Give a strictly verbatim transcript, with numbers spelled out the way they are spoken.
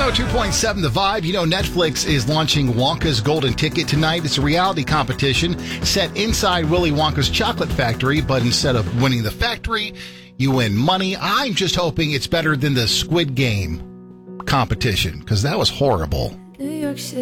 oh two point seven The Vibe. You know, Netflix is launching Wonka's Golden Ticket tonight. It's a reality competition set inside Willy Wonka's chocolate factory, but instead of winning the factory, you win money. I'm just hoping it's better than the Squid Game competition, because that was horrible. New York City.